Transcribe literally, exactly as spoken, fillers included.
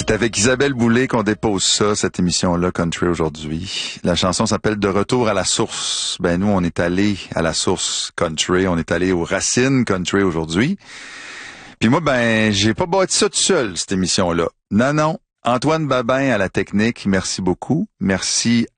C'est avec Isabelle Boulay qu'on dépose ça, cette émission-là, Country aujourd'hui. La chanson s'appelle De retour à la source. Ben, nous, on est allé à la source country. On est allé aux racines country aujourd'hui. Puis moi, ben, j'ai pas bâti ça tout seul, cette émission-là. Non, non. Antoine Babin à la technique, merci beaucoup. Merci